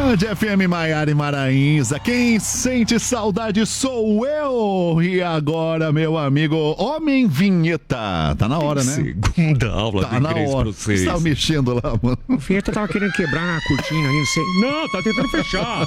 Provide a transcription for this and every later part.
Band FM Maiara e Maraíza, quem sente saudade sou eu. E agora, meu amigo, Homem Vinheta. Tá na hora, né? Segunda aula Tá de na inglês hora. pra vocês. Você tá mexendo lá, mano. O Vinheta tava querendo quebrar a cortina ali, não sei. Não, tá tentando fechar.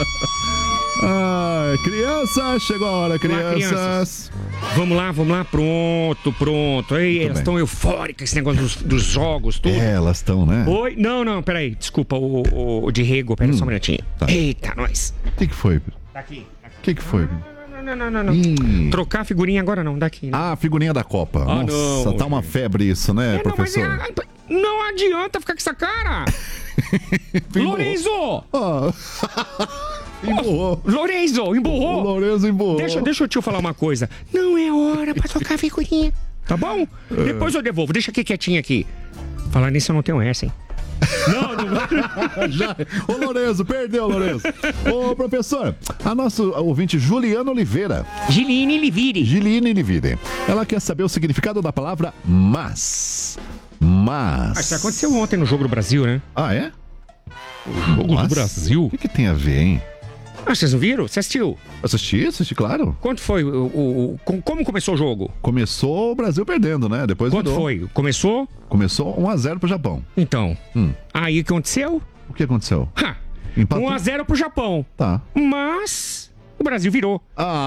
Ai, crianças, chegou a hora, crianças. Vamos lá, pronto. Ei, elas estão eufóricas, esse negócio dos jogos, tudo. Elas estão, né? Oi, não, peraí, desculpa, o de rego, pera só um minutinho. Tá. Eita, nós. O que foi? Tá aqui. O que foi? Não. Ih. Trocar a figurinha agora não, daqui. Né? Ah, a figurinha da Copa. Ah, Nossa, não, tá uma febre isso, né, professor? Não adianta ficar com essa cara. Lorenzo! Ó. Emburrou. Lorenzo, emburrou? O Lorenzo emburrou. Deixa o tio falar uma coisa. Não é hora pra trocar a figurinha. Tá bom? Depois eu devolvo. Deixa aqui quietinho aqui. Falar nisso eu não tenho essa, hein? Não. Já. Ô, Lorenzo, perdeu, Lorenzo. Ô, professor, a nossa ouvinte Juliana Oliveira. Giline Livire. Ela quer saber o significado da palavra mas. Isso aconteceu ontem no Jogo do Brasil, né? Ah, é? O Jogo do Brasil? O que tem a ver, hein? Ah, vocês não viram? Você assistiu? Assisti, claro. Quanto foi como começou o jogo? Começou o Brasil perdendo, né? Depois Quanto mudou. foi? Começou? Começou 1-0 pro Japão. Então. Aí o que aconteceu? O que aconteceu? Empatou? 1-0 pro Japão. Tá. Mas o Brasil virou.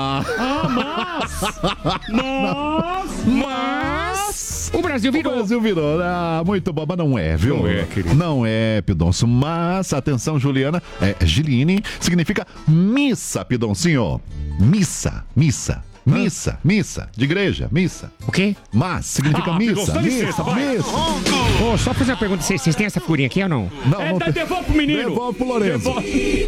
Mas o Brasil virou. O Brasil virou. Ah, muito bom, mas não é, viu? Não é, querido. Não é, Pidoncio. Mas, atenção, Juliana, Giline, significa missa, Pidoncinho. Missa, de igreja, missa. O quê? Mas, significa missa. Dá licença, vai. Ô, só fazer uma pergunta, vocês têm essa figurinha aqui ou não? Não tem. Devolve pro menino. Devolve pro Lorenzo.